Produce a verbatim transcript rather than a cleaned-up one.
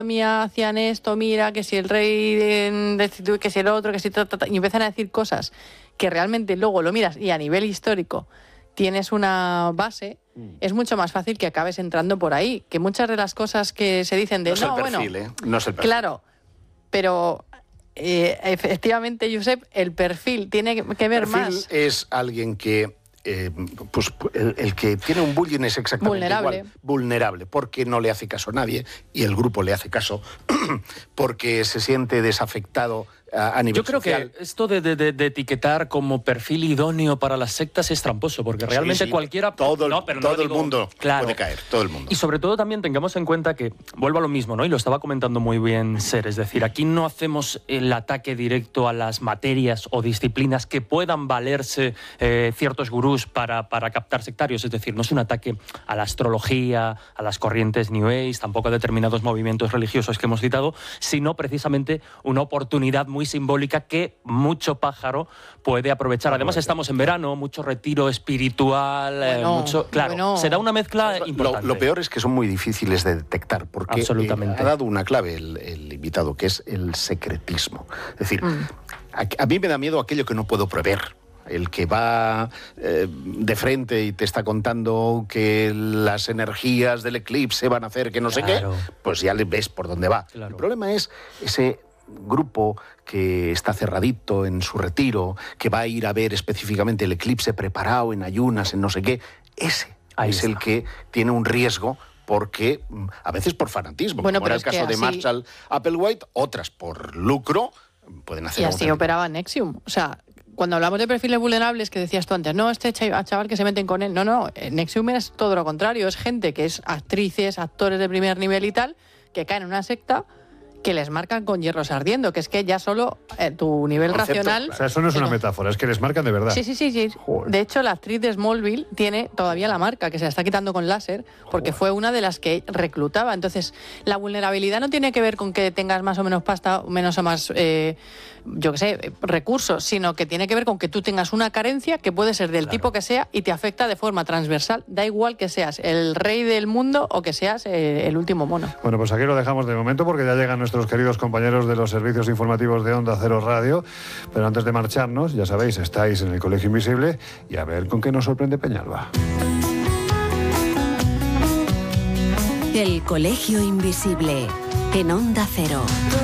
mía hacían esto, mira, que si el rey destituye, que si el otro, que si... Ta, ta, ta, y empiezan a decir cosas que realmente luego lo miras y a nivel histórico tienes una base, mm. es mucho más fácil que acabes entrando por ahí. Que muchas de las cosas que se dicen de... No es no, el perfil, bueno, ¿eh? No es el perfil. Claro, pero... Eh, efectivamente, Josep, el perfil tiene que ver el perfil más. Es alguien que, eh, pues el, el que tiene un bullying es exactamente vulnerable. igual, vulnerable, porque no le hace caso a nadie y el grupo le hace caso, porque se siente desafectado a, a nivel Yo creo social. que esto de, de, de etiquetar como perfil idóneo para las sectas es tramposo, porque realmente sí, sí, cualquiera... Todo, no, pero no todo digo, el mundo claro. puede caer, todo el mundo. Y sobre todo también tengamos en cuenta que, vuelvo a lo mismo, ¿no? Y lo estaba comentando muy bien Ser, es decir, aquí no hacemos el ataque directo a las materias o disciplinas que puedan valerse eh, ciertos gurús para, para captar sectarios, es decir, no es un ataque a la astrología, a las corrientes New Age, tampoco a determinados movimientos religiosos que hemos citado, sino precisamente una oportunidad muy simbólica que mucho pájaro puede aprovechar. Además, estamos en verano, mucho retiro espiritual, bueno, eh, mucho... Claro, bueno. se da una mezcla lo, importante. lo peor es que son muy difíciles de detectar, porque Absolutamente. Eh, ha dado una clave el, el invitado, que es el secretismo. Es decir, mm. a, a mí me da miedo aquello que no puedo prever. El que va eh, de frente y te está contando que las energías del eclipse van a hacer que no Claro. sé qué, pues ya le ves por dónde va. Claro. El problema es ese grupo que está cerradito en su retiro, que va a ir a ver específicamente el eclipse preparado en ayunas, en no sé qué. Ese Ahí es está. el que tiene un riesgo, porque a veces por fanatismo, Bueno, como pero era el es que caso de así... Marshall Applewhite, otras por lucro pueden hacer... Y así otra... operaba Nexium. O sea, cuando hablamos de perfiles vulnerables que decías tú antes, no, este chaval que se meten con él, no, no, Nexium es todo lo contrario, es gente que es actrices, actores de primer nivel y tal, que caen en una secta que les marcan con hierros ardiendo, que es que ya solo eh, tu nivel Concepto, racional... O sea, eso no es una eh, metáfora, es que les marcan de verdad. Sí, sí, sí, sí. Joder. De hecho, la actriz de Smallville tiene todavía la marca, que se la está quitando con láser, porque Joder. fue una de las que reclutaba. Entonces, la vulnerabilidad no tiene que ver con que tengas más o menos pasta, menos o más, eh, yo qué sé, recursos, sino que tiene que ver con que tú tengas una carencia que puede ser del Claro. tipo que sea y te afecta de forma transversal. Da igual que seas el rey del mundo o que seas eh, el último mono. Bueno, pues aquí lo dejamos de momento porque ya llegan nuestros queridos compañeros de los servicios informativos de Onda Cero Radio. Pero antes de marcharnos, ya sabéis, estáis en el Colegio Invisible y a ver con qué nos sorprende Peñalba. El Colegio Invisible en Onda Cero.